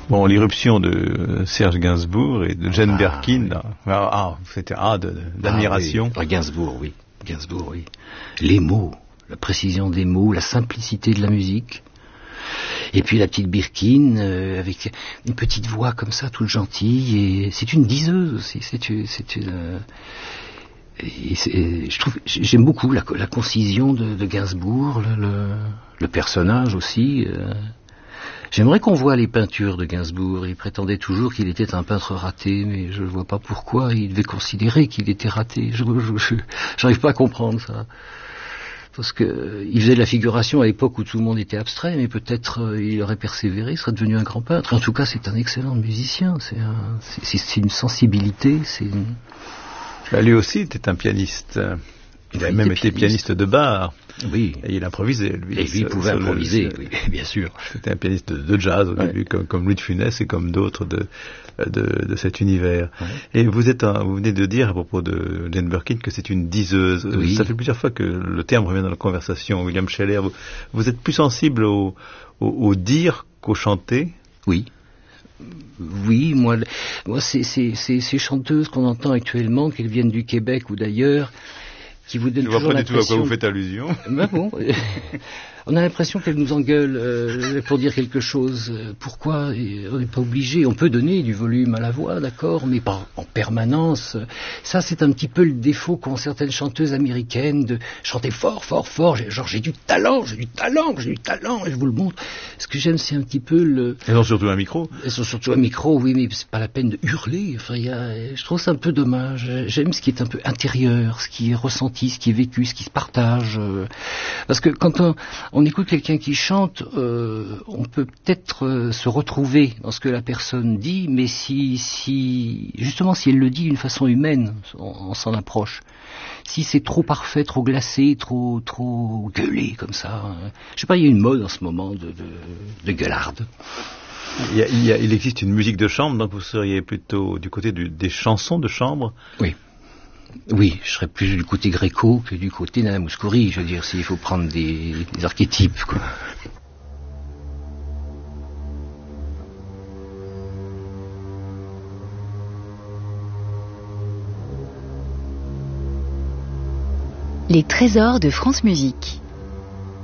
Bon, l'irruption de Serge Gainsbourg et de Jane Birkin, c'était d'admiration. Gainsbourg, oui. Les mots, la précision des mots, la simplicité de la musique. Et puis la petite Birkin, avec une petite voix comme ça, toute gentille, et c'est une diseuse aussi, j'aime beaucoup la concision de Gainsbourg, le personnage aussi. J'aimerais qu'on voie les peintures de Gainsbourg. Il prétendait toujours qu'il était un peintre raté, mais je ne vois pas pourquoi il devait considérer qu'il était raté. J'arrive pas à comprendre ça. Parce que il faisait de la figuration à l'époque où tout le monde était abstrait, mais peut-être il aurait persévéré, il serait devenu un grand peintre. En tout cas, c'est un excellent musicien. C'est une sensibilité. Lui aussi était un pianiste. Il a même été pianiste de bar. Oui. Et il improvisait, lui. Et lui, il pouvait improviser, oui, bien sûr. C'était un pianiste de jazz au début, comme Louis de Funès et comme d'autres de cet univers. Ouais. Et vous venez de dire à propos de Jane Birkin que c'est une diseuse. Oui. Ça fait plusieurs fois que le terme revient dans la conversation. William Scheller, vous êtes plus sensible au dire qu'au chanter? Oui. Oui, moi ces chanteuses qu'on entend actuellement, qu'elles viennent du Québec ou d'ailleurs, qui vous donnent toujours l'impression... Je ne vois pas du tout à quoi vous faites allusion. Ben bon, on a l'impression qu'elles nous engueulent pour dire quelque chose. Pourquoi? On n'est pas obligé. On peut donner du volume à la voix, d'accord, mais pas en permanence. Ça, c'est un petit peu le défaut qu'ont certaines chanteuses américaines de chanter fort, fort, fort. Genre, j'ai du talent, et je vous le montre. Ce que j'aime, c'est un petit peu Elles ont surtout un micro. Elles ont surtout un micro, oui, mais c'est pas la peine de hurler. Enfin, je trouve ça un peu dommage. J'aime ce qui est un peu intérieur, ce qui est ressenti, ce qui est vécu, ce qui se partage. Parce que quand on écoute quelqu'un qui chante, on peut peut-être se retrouver dans ce que la personne dit, mais si elle le dit d'une façon humaine, on s'en approche. Si c'est trop parfait, trop glacé, trop gueulé comme ça, je sais pas, il y a une mode en ce moment de gueularde. Il existe une musique de chambre, donc vous seriez plutôt du côté des chansons de chambre. Oui, je serais plus du côté gréco que du côté Nana Mouskouri, je veux dire, s'il faut prendre des archétypes, quoi. Les trésors de France Musique.